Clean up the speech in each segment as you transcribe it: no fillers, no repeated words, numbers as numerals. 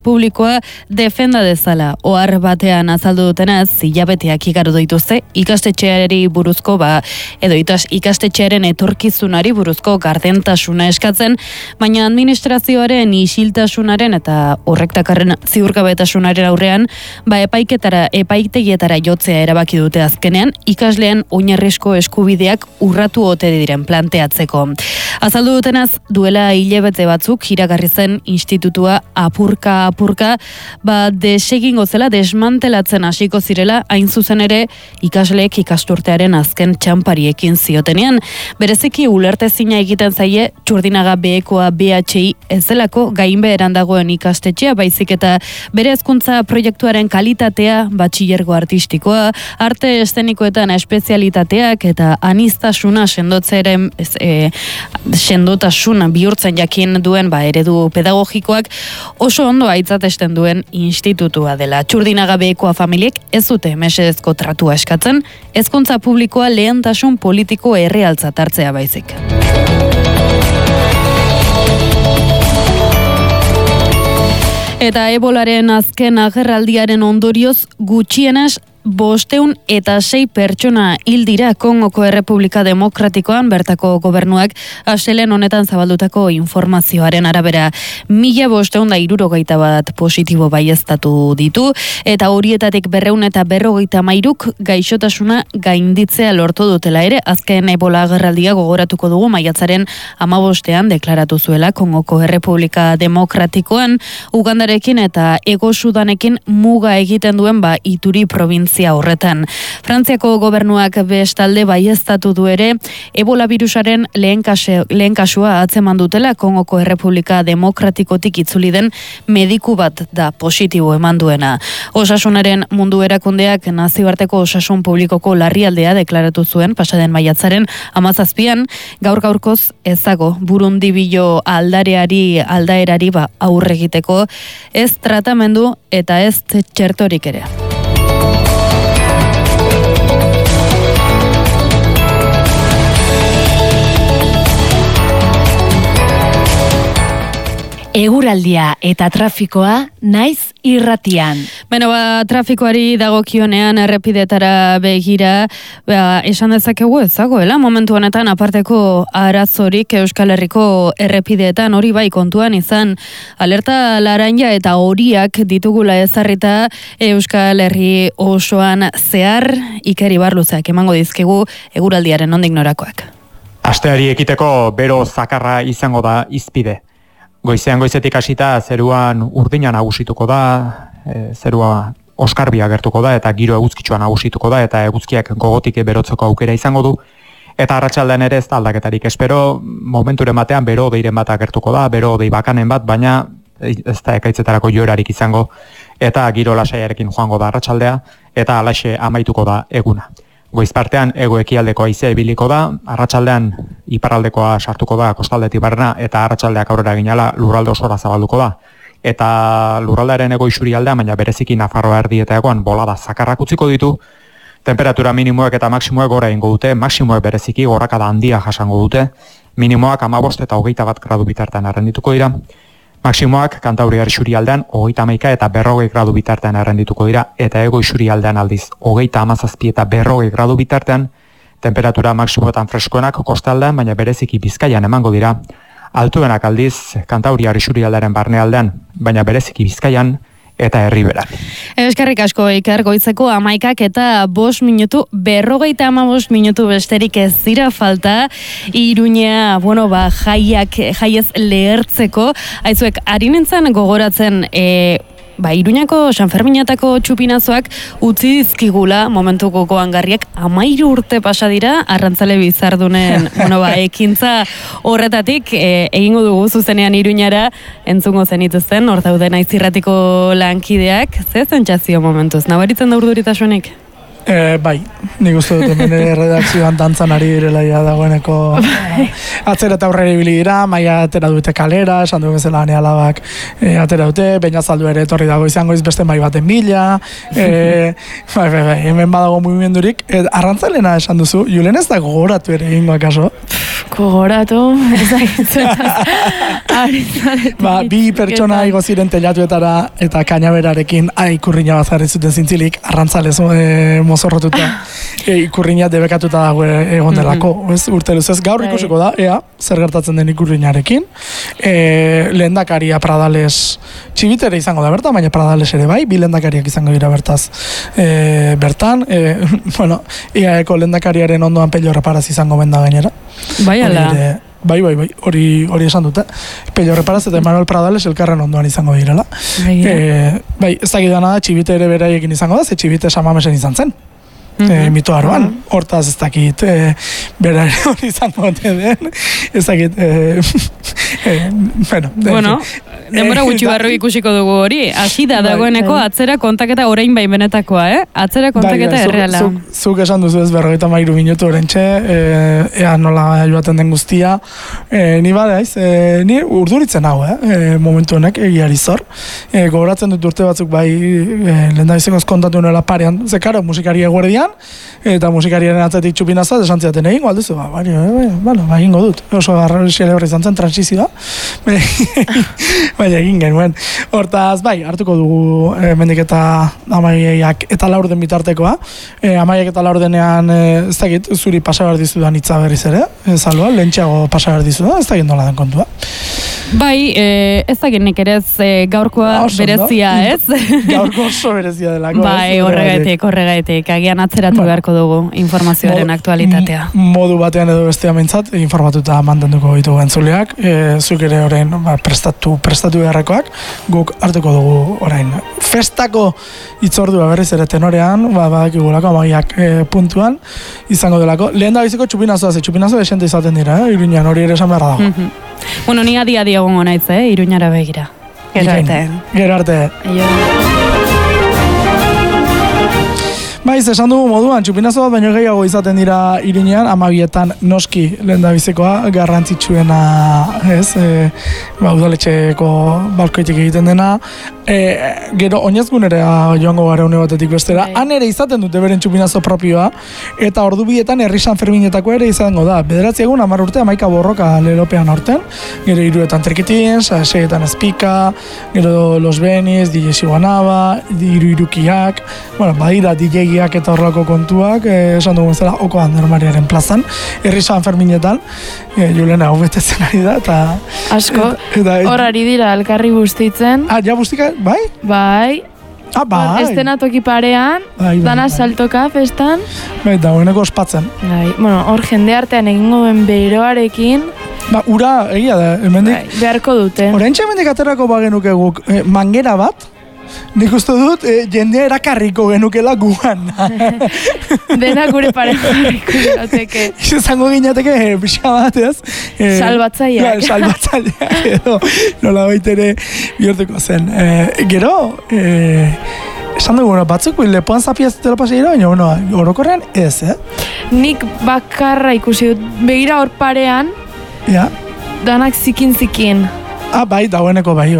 publikoa defenda dezala. Ohar batean azaldu dutenaz, hilabeteak igaro dituzte ikastetxeari buruzko edo ikastetxearen etorkizunari buruzko gardentasuna eskatzen, baina administrazioaren isiltasunaren eta horrektakarren ziurgabetasunaren aurrean, epaitegietara jotzea erabaki dute azkenean, ikasleen oinarrizko eskubideak urratu ote diren planteatzeko. Azaldu dutenaz, duela hilabete batzuk iragarri zen institutua apurka desegingo zela, desmantelatzen hasiko zirela, hain zuzen ere ikasleek ikasturtearen azken txampariekin ziotenean. Bereziki ulertezina egiten zaie Txurdinaga Behekoa BHI ez zelako gainbeheran dagoen ikastetxea, baizik eta bere hezkuntza proiektuaren kalitatea, batxilergo artistikoa, arte eszenikoetan espezialitateak eta aniztasuna sendotasuna bihurtzen jakin duen eredu pedagogikoak oso ondo aitzatesten duen institutua dela. Txurdinaga Behekoa familiek ez dute mesedezko tratua eskatzen, hezkuntza publikoa lehentasun politiko errealtzat hartzea baizik. Eta ebolaren azken agerraldiaren ondorioz gutxienez 506 pertsona hil dira Kongoko Errepublika Demokratikoan, bertako gobernuak astelehen honetan zabaldutako informazioaren arabera 1561 positibo baieztatu ditu, eta horietatik 253 gaixotasuna gainditzea lortu dutela ere. Azken ebola agerraldia gogoratuko dugu maiatzaren 15ean deklaratu zuela Kongoko Errepublika Demokratikoan, Ugandarekin eta Ego Sudanekin muga egiten duen Ituri provintzia horretan. Frantziako gobernuak bestalde baieztatu du ere ebola virusaren lehen kasua atzeman dutela. Kongoko Errepublika Demokratikotik itzuli den mediku bat da positibo eman duena. Osasunaren mundu erakundeak nazioarteko osasun publikoko larrialdea deklaratu zuen pasaden maiatzaren 17an, gaur-gaurkoz ez dago burundibilo aldaerari aurre egiteko, ez tratamendu eta ez txertorik ere. Eguraldia eta trafikoa naiz irratian. Trafikoari dagokionean errepidetara begira, esan dezakegu ez dagoela momentu honetan aparteko arazorik Euskal Herriko errepideetan, hori bai kontuan izan alerta laranja eta horiak ditugula ezarrita Euskal Herri osoan zehar. Iker Ibarluzeak emango dizkigu eguraldiaren nondik norakoak. Asteari ekiteko bero zakarra izango da izpide. Goizetik hasita zeruan urdina nagusituko da, zerua oskarbia gertuko da eta giro eguzkitsua nagusituko da eta eguzkiak gogotik berotzeko aukera izango du. Eta arratsaldean ere ez da aldaketarik espero, momenturen batean bero deiren bat agertuko da, bero dei bakanen bat, baina ez da ekaitzetarako joerarik izango eta giro lasaiarekin joango da arratsaldea eta alaxe amaituko da eguna. Goizpartean hego-ekialdeko haizea ibiliko da, arratsaldean iparraldekoa sartuko da kostaldetik barrena eta arratsaldeak aurrera ginala lurralde osora zabalduko da. Eta lurraldearen hego isurialdea, baina bereziki Nafarroa erdietakoan bolada zakarrak utziko ditu, temperatura minimoek eta maksimoek gora egingo dute, maksimoek bereziki gorakada handia jasango dute, minimoak 15 eta 21 gradu bitartean errendituko dira, maksimoak Kantauriar isurialdean 31 eta 40 gradu bitartean errendituko dira, eta hego isurialdean aldiz 37 eta 40 gradu bitartean, temperatura maksimoetan freskoenak kostaldean, baina bereziki Bizkaian emango dira, altuenak aldiz Kantauriar isurialdearen barnealdean, baina bereziki Bizkaian eta Herriberan. Eskerrik asko Iker, goizeko 11 eta 5 minutu, 55 minutu besterik ez dira falta Iruñea, jaiez lehertzeko. Aizuek, ari nintzen gogoratzen Iruñako Sanferminatako txupinazoak utzi dizkigula momentu gogoangarriak 13 urte pasa dira, arrantzale bizardunen ekintza horretatik egingo dugu zuzenean Iruñara entzungo zenituzten, hortauden Naiz Irratiko lankideak. Ze sentsazio momentuz, nabaritzen da urduritasunik? Bai, nik uste dut hemen redakzioan dantzan ari direla dagoeneko atzera eta aurrera ibili dira, Maia atera dute kalera, esan du bezala ane alabak atera dute, baina zaldu ere etorri dago izango beste mai baten bila, bai, hemen badago mugimendurik, arrantzalena esan duzu, Julen ez da gogoratu ere egingo akaso? Gogoratu, bi pertsona igo ziren telatuetara eta kainaberarekin ikurrina bat jarri zuten zintzilik, arrantzalez mozorrotuta ikurrina debekatuta dago egon delako, urte luzez gaur ikusiko da, zer gertatzen den ikurrinarekin, lehendakaria Pradales txibitere izango da bertan, baina Pradales ere bai, bi lehendakariak izango dira bertaz bertan, IAEko lehendakariaren ondoan Pello Reparaz izango benda gainera. Bai, ala. Bai, hori esan dute. Pello Reparaz eta Manuel Pradales elkarren ondoan izango direla. Bai, ez dakidana da, txibite ere beraiekin izango da, ze txibite Samamesen izan zen. Mito aroan, hortaz ez dakit bera ere hori izango den, ez dakit bueno, denbora gutxi barru ikusiko dugu hori, hasi da dagoeneko atzera kontaketa orain bai benetakoa, atzera kontaketa erreala. Zuk esan duzu ez 53 minutu orentxe, ea nola joaten den guztia, ni badaiz, ni urduritzen hau, momentu honek egiari zor, gogoratzen dut urte batzuk bai lehendabizikoz kontatu nuela parean, ze karo musikari eguerdian, eta musikariaren atzetik txupinazua, esan zidaten egingo alduzu, egingo dut, oso celebre izan zen transizioa, baina egin genuen. Hortaz, bai, hartuko dugu mendik eta Amaiak eta Laurden bitartekoa, Amaiak eta Laurdenean, ez dakit, zuri pasa behar dizudan hitza berriz ere, Salva, lehentxeago pasa behar dizudan, ez dakit nola den kontua. Bai, ez dakit nik ere gaurkoa berezia, ez? Gaurko oso berezia delako. Bai, horregatik, agian atzeratu beharko dugu informazioaren aktualitatea. Modu batean edo bestea mintzat, informatuta mantenduko ditugu entzuleak, zuk ere orain prestatu beharrekoak, guk hartuko dugu orain. Festako itzordua berriz ere tenorean, badakigulako Amaiak puntuan izango delako. Lehen da biziko txupinazoa, txupinazoa esente izaten dira, Iruñan hori ere esan behar dago. Bueno, ni adi egongo naiz, Iruñara begira. Gero arte. Baiz, esan dugu moduan, txupinazo bat baino gehiago izaten dira Iruñean, 12etan noski lehendabizikoa, garrantzitsuena, udaletxeko balkoitik egiten dena, gero oinezgunera joango gara une batetik bestera, han ere izaten dute beren txupinazo propioa, eta ordubietan herri San Ferminetako ere izango da, 9 egun 10 urte 11 borroka lelopean aurten, gero 3etan Trikitin, 6etan Espika, gero Los Benis, DJ Siguanaba, Irukiak, badira DJ eta horrelako kontuak, esan dugun zela Oko Andermariaren plazan, herri San Ferminetan, Julena hau betetzen ari da, eta... Asko, hor ari dira elkarri bustitzen. Ja bustika, bai? Bai. Bai. Estenatoki parean, dana saltoka festan. Bai, dagoeneko ospatzen. Bai, hor jende artean egingo ben beroarekin. Ura, egia da, hemendik... Beharko dute. Horentxe hemendik aterako bagenuke guk, mangera bat, nik uste dut, jendea erakarriko genukela guan. Dena gure parejarriko ginateke. Izango ginateke, pixka bat, ez? Salbatzaileak. Salbatzaileak, edo, nola baitere bihurtuko zen. Gero, esan dugu, batzuk lepoan zapia zutela paseira, baina, orokorrean ez, Nik bakarra ikusi dut, begira hor parean, danak zikin. Bai, dagoeneko bai.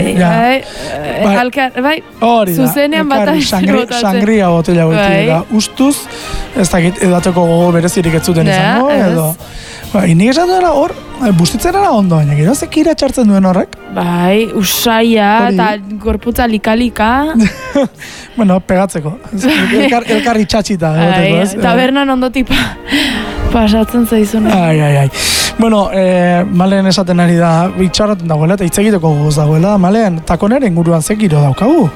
Zuzenean bat sangria botella botella. Ustuz, ez dakit, edateko gogo berezirik ez zuten izango, edo. Nik esan duela hor, bustitzera ondo, baina gero zekira txartzen duen horrek? Bai, usaia eta gorputza lika. Bueno, pegatzeko. Elkarri txatxita. Tabernan ondotik pasatzen zaizun. Ai. Bueno, Malen esaten ari da, itxarraten dagoela eta hitz egiteko gogoz dagoela, Malen, takonera inguruan zekiro daukagu?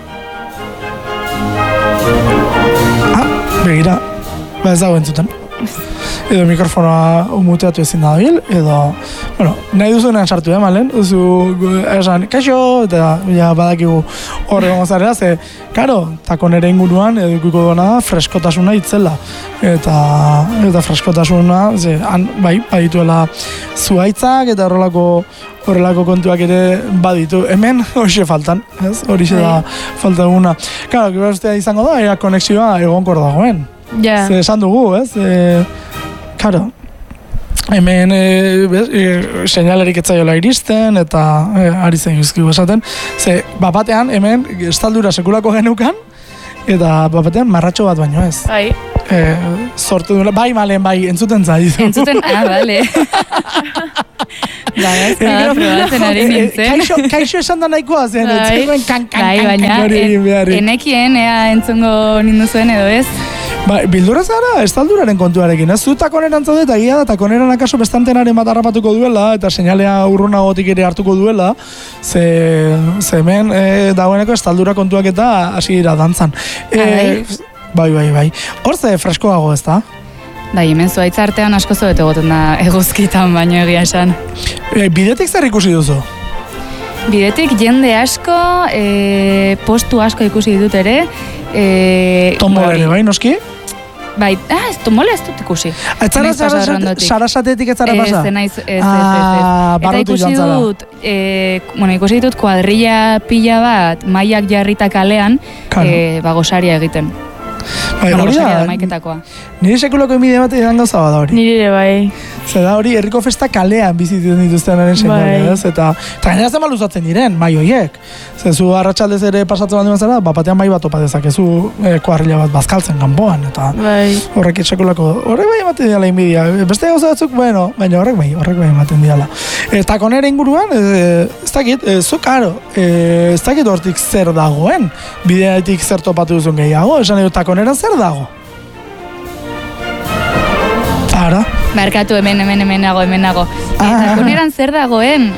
Begira, ez dago entzuten. Edo mikrofonoa muteatu ezin da dabil, edo, nahi duzunean sartu, Malen? Esan, kaixo, eta badakigu horre gozarela, ze, karo, takonera inguruan, edukiko duena da, freskotasuna itzela. Eta freskotasuna, bai, badituela zuaitzak, eta horrelako kontuak ere baditu. Hemen horixe faltan, ez? Horixe da falta duguna. Karo, gero izango da, konexioa egonkor dagoen. Ja. Ze esan dugu, ez? Karo, hemen seinalerik etzaiola iristen, eta ari zen guzkigu esaten. Ze, batean, hemen, estaldura sekulako genukan, eta batean marratxo bat baino ez. Bai. Sortu duela, bai malen, bai, entzuten zaitu. Entzuten, bale. Ba, ez da, probatzen ari nintzen. Kaixo esan da nahikoa zen, Bai, baina, enekien, entzungo nindu zuen edo ez? Ba, bildurra zara, estalduraren kontuarekin, ez? Zu takoneran zaude eta egia da, takoneran akaso bestantenaren bat harrapatuko duela, eta seinalea urrunagotik ere hartuko duela, ze hemen dagoeneko estaldura kontuak eta hasi dira dantzan. Bai. Hor ze freskoago, ez da? Bai, hemen zuaitz artean asko zoet egoten da eguzkitan baino egia esan. Bidetik zer ikusi duzu? Bidetik jende asko, postu asko ikusi ditut ere. Tombola ere, bai, noski? Bai, ez tombola ez dut ikusi. Sarasatetik ez zara pasa? Ez. Eta ikusi dut, ikusi ditut kuadrilla pila bat, maiak jarrita kalean, gosaria egiten. Bai, hori da, maiketakoa. Nire sekuloko enbide bat edan gauza bada hori. Nire bai. Zer da hori, herriko festa kalean bizitzen dituztenaren seinale, ez? Eta gainera zen luzatzen diren, mai horiek. Zer zu arratsaldez ere pasatzen baldin bazara, batean mai bat topa dezakezu kuadrilla bat bazkaltzen kanpoan, eta horrek sekulako, horrek bai ematen diala enbidia. Beste gauza batzuk, bueno, baina horrek bai ematen diala. Eta konera inguruan, ez dakit, ez dakit hortik zer dagoen, bideatik zer topatu duzun gehiago, esan edo takoneran zer dago? Ara? Markatu hemen nago. Eta koneran zer dagoen,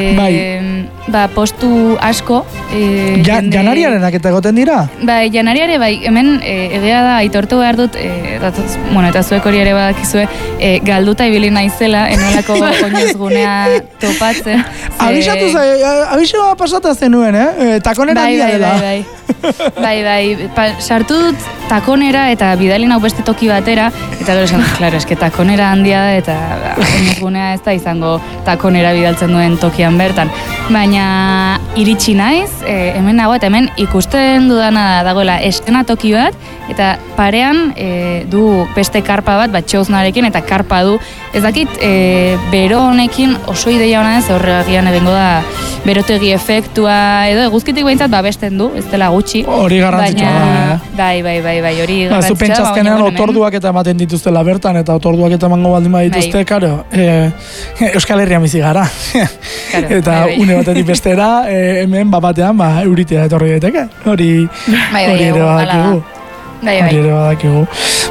postu asko. Janariarenak eta egoten dira? Bai, janariare, bai, hemen egia da, aitortu behar dut, eta zuek hori ere badakizue, galduta ibili naizela, enolako oinezgunea topatzen. Abixoa pasata zenuen, takonera handia dela. Bai, sartu dut takonera eta bidali nau beste toki batera, eta gero esan, klaro, eske takonera handia da, eta oinezgunea ez da izango takonera bidaltzen duen tokian bertan. Baina iritsi naiz, hemen nago, eta hemen ikusten dudana dagoela eszenatoki bat, eta parean du beste karpa bat txoznarekin, eta karpa du. Ez dakit, bero honekin oso ideia hona ez, horregagian egingo da berotegi efektua, edo eguzkitik behintzat babesten du, ez dela gutxi. Hori garrantzitsua da. Bai, hori garrantzitsua. Zu pentsazkenean otorduak eta ematen dituztela bertan, eta otorduak eta emango baldin badituzte, karo, Euskal Herrian bizi gara. Eta une batetik bestera, hemen batean, euritea etorri daiteke. Hori ere badakigu. Hori ere badakigu.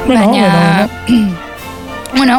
Bueno,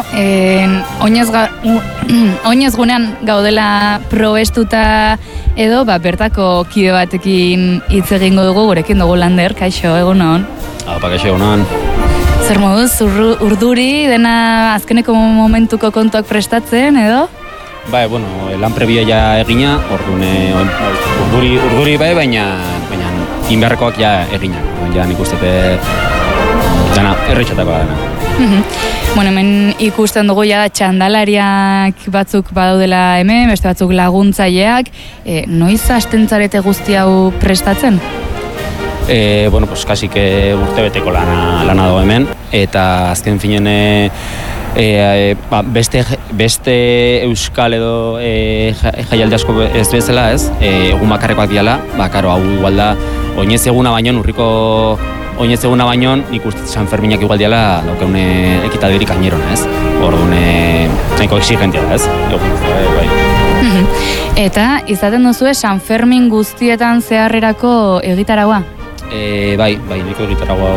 oinezgunean gaudela probestuta edo, bertako kide batekin hitz egingo dugu, gurekin dugu Lander, kaixo, egunon. Kaixo, egunon. Zer moduz, urduri, dena azkeneko momentuko kontuak prestatzen, edo? Bai, lan prebia ja egina, urduri bai, baina inberrekoak ja egina. Ja nik ustete dana, erretxatakoa dena. Hemen ikusten dugu ja txandalariak batzuk badaudela hemen, beste batzuk laguntzaileak. Noiz hastentzarete guzti hau prestatzen? Kasik urtebeteko lana dago hemen, eta azken finen beste euskal edo jaialdi asko ez bezala, ez? Egun bakarrekoak diala, hau igual da, oinez eguna baino, urriko oinez eguna baino, nik uste San Ferminak igual diala daukeune ekitadirik ainerona, ez? Ordune nahiko exigentia da, ez? Eta izaten duzue San Fermin guztietan zeharrerako egitaragua? Bai, nahiko egitaragua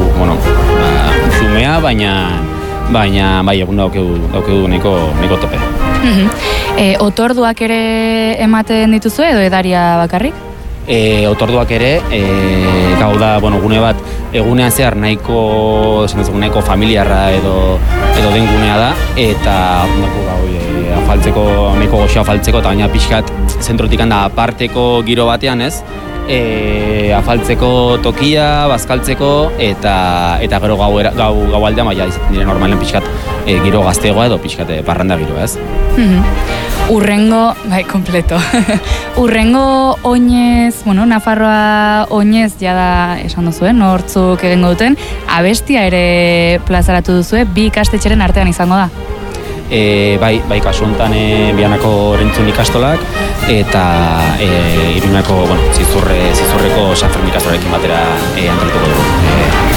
xumea, baina egun daukegu nahiko tope. Otorduak ere ematen dituzue edo edaria bakarrik? Otorduak ere, gau da, gune bat, egunean zehar nahiko familiarra edo den gunea da, eta afaltzeko, nahiko goxo afaltzeko, eta baina pixkat zentrotik handa aparteko giro batean, ez? Afaltzeko tokia, bazkaltzeko, eta gero gau aldean, izaten dire normalen pixkat giro gaztegoa edo pixkat parranda giro, ez? Urrengo, bai, kompleto. Urrengo oinez, Nafarroa oinez jada esan duzuen, nortzuk egingo duten, abestia ere plazaratu duzue, bi ikastetxeren artean izango da. Bai, kasu honetan Bianako Erentzun ikastolak eta Irunako, Zizurreko San Fermin ikastolarekin batera antolatuko dugu.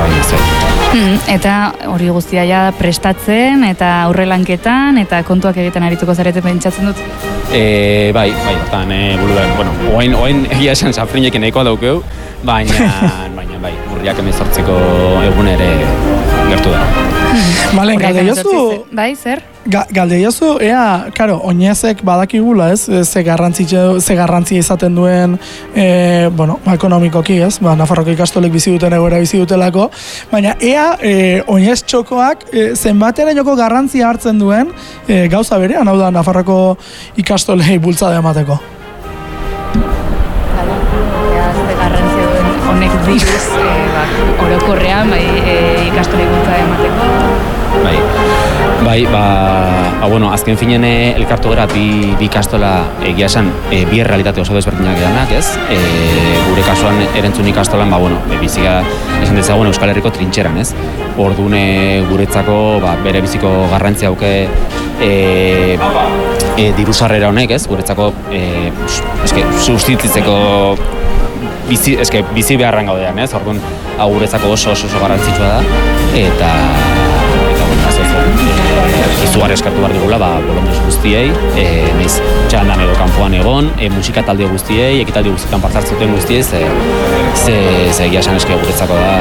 Eta hori guztia ja prestatzen eta aurrelanketan eta kontuak egiten arituko zarete pentsatzen dut? Bai, hortan oain egia esan San Ferminekin nahikoa daukeu, baina bai, urriak 18ko egun ere gertu da. Malen, galdeiozu... Bai, zer? Galdeiozu, karo, oinezek badakigula, ez? Ze garrantzia izaten duen, ekonomikoki, ez? Nafarroko ikastolek bizi duten egoera bizi dutelako, baina oinez txokoak zenbatera joko garrantzia hartzen duen gauza berean, hau da, Nafarroko ikastolei bultzada emateko. Garrantzia duen honek diruz, orokorrean, ikastolei bultzada emateko. Azken finen elkartu gara bi ikastola egia esan bi errealitate oso desberdinak edanak, ez? Gure kasuan Erentzun ikastolan, biziga esan dezagun Euskal Herriko trintxeran, ez? Orduan guretzako bere biziko garrantzia hauke dirusarrera honek, ez? Guretzako sustitzeko bizi beharran gaudean, ez? Orduan guretzako oso garrantzitsua da eta izugarri eskartu behar digula bolondrez guztiei, naiz txandan edo kanpoan egon, musika talde guztiei, ekitaldi guztietan partzartzuten guztiei, ze egia esan eske guretzako da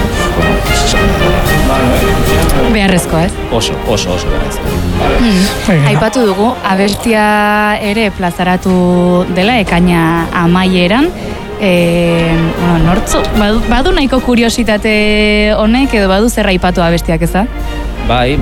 beharrezko, ez? Oso beharrezko. Aipatu dugu, abestia ere plazaratu dela ekaina amaieran, nortzu, badu nahiko kuriositate honek edo badu zer aipatu abestiak, ez da? Bai,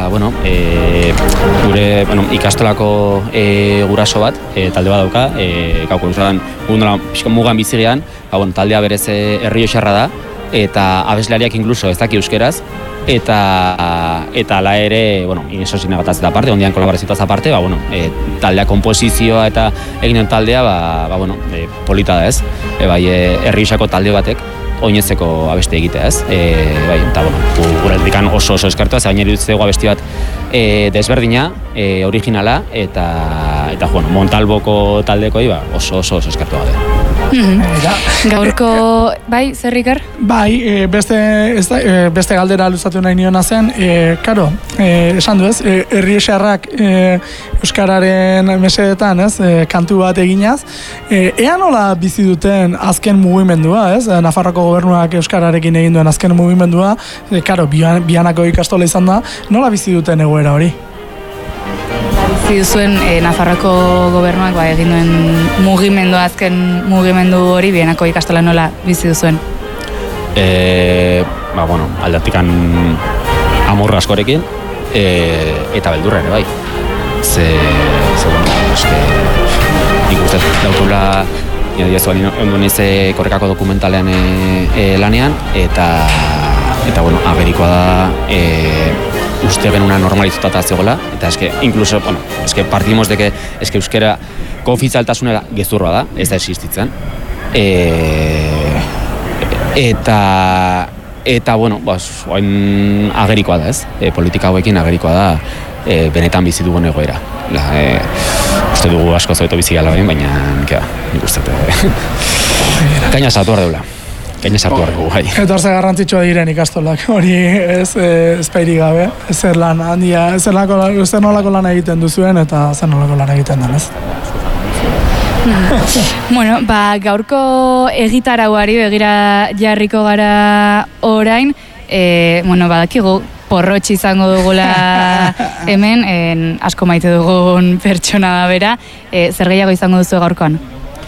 gure ikastolako guraso bat, talde bat dauka, gauko usadan mugan bizigean, taldea berez Errioxarra da, eta abeslariak inkluso ez daki euskeraz, eta ala ere, ineso zinegataz eta aparte, ondian kolaborazioaz aparte, taldea komposizioa eta eginen taldea, polita da ez, Errioxako talde batek, oinezeko abesti egitea, ez? Eta, gure aldikan oso eskartua, ze gainera dut abesti bat desberdina, originala, eta Montalboko taldekoi oso eskartua da. Gaurko, bai, zer Rikar? Bai, beste galdera luzatu nahi niona zen, karo, esan du ez, Errioxarrak Euskararen mesedetan, ez, kantu bat eginaz, ea nola bizi duten azken mugimendua, ez, Nafarroko gobernuak Euskararekin egin duen azken mugimendua, karo, Bianako ikastola izan da, nola bizi duten egoera hori? Bizi duzuen Nafarroko gobernuak egin duen mugimendua, azken mugimendu hori Bianako ikastola nola bizi duzuen? Aldatikan amorra askorekin, eta beldurra ere bai. Nik uste daukula ondo naiz korrekako dokumentalean lanean, eta agerikoa da uste genuna normalizutata zegoela, eta incluso, partimos de que euskera ofizialtasunera gezurroa da, ez da existitzen. Eta oain agerikoa da, ez? Politika hauekin agerikoa da benetan bizi dugun egoera. Uste dugu asko zoeto bizi gala baina nik uste gaina sartu behar deula. Gaina sartu behar dugu, bai. Eta orze garrantzitsua diren ikastolak, hori ez pairik gabe, zer lan handia, zer nolako lan egiten duzuen eta zer nolako lan egiten den, ez? Gaurko egitarauari begira jarriko gara orain, badakigu porrotx izango dugula hemen, asko maite dugun pertsona da bera, zer gehiago izango duzu gaurkoan?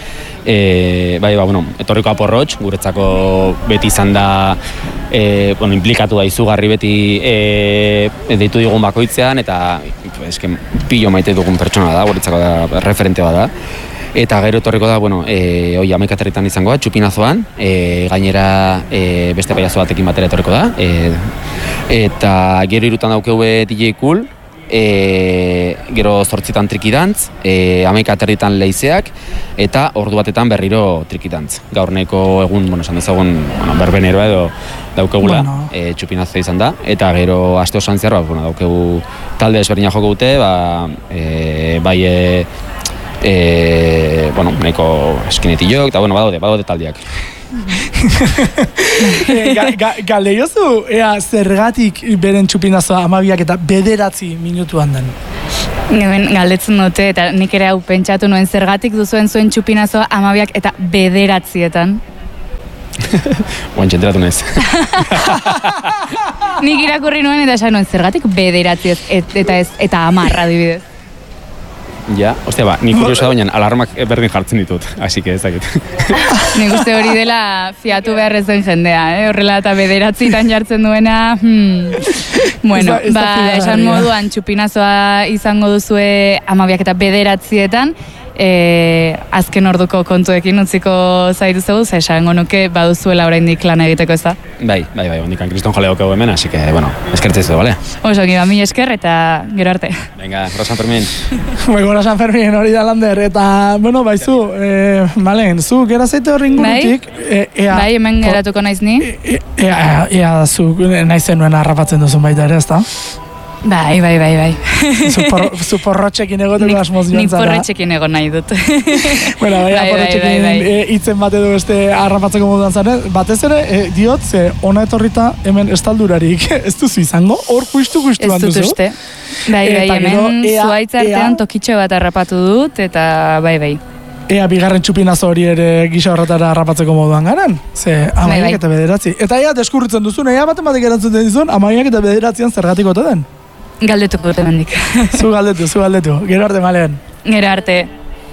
Etorriko porrotx, guretzako beti izan da, implikatu da izugarri beti deitu digun bakoitzean, eta pilo maite dugun pertsona da, guretzako da, referente bat da. Eta gero etorriko da, amaikaterritan izango da, Txupinazoan, gainera beste paiazo batekin batera etorriko da. Eta gero irutan daukeu DJ Cool, gero 8 trikidantz, 11 leizeak, eta ordu batetan berriro trikidantz. Gaur nahiko egun, esan dezagun, berbeneroa edo daukegula, txupinazo izan da, eta gero aste osoan zehar, daukegu talde desberdina joko dute, nahiko eskinetilok, eta badaude taldeak. Galdeiozu, zergatik beren txupinazoa 12 eta 9 minutuan den? Galdetzen dute, eta nik ere hau pentsatu nuen zergatik duzuen zuen txupinazoa 12 eta 9etan. Enteratu naiz. Nik irakurri nuen eta esan nuen zergatik 9 eta 10 adibidez. Ja, nik kuriosa da, baina alarmak berdin jartzen ditut, así que ez dakit. Nik uste hori dela fiatu behar ez den jendea, horrela eta 9etan jartzen duena. Bueno, esan moduan txupinazoa izango duzue 12 eta 9etan, azken orduko kontuekin utziko zaitu zeu, esango nuke baduzuela oraindik lan egiteko ez da? Bai, ondikan kriston jale daukegu hemen, así que, eskertzea izu, bale? Oso, mi esker eta gero arte. Venga, gora San Fermin. Gora San Fermin hori da Lander, eta, baizu, Malen, zu gera zaite horri ingurutik. Bai, hemen geratuko naiz ni. Ea, zu naizen nuen harrapatzen duzun baita ere, ez da? Bai. Zu porrotxekin egoteko asmoz joan zara. Nik porrotxekin egon nahi dut. Porrotxekin hitzen bat edo beste harrapatzeko moduan zaren. Batez ere, diot, ze ona etorrita hemen estaldurarik ez duzu izango, hor justuan duzu. Ez dut uste. Bai, hemen zuaitz artean tokitxo bat harrapatu dut, eta bai. Ea bigarren txupinazo hori ere gisa horretara harrapatzeko moduan garen. Ze, 12 eta 9. Eta ea deskurritzen duzun, ea batek erantzuten dizun, 12 eta 9 zergatik ote den? Galdetuko dut hemendik. Zu galdetu. Gero arte, Malen. Gero arte.